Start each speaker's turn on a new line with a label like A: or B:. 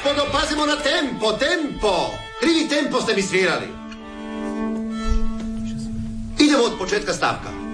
A: Gospodo, pazimo na tempo, tempo! Krivi tempo ste mi svirali. Idemo od početka stavka.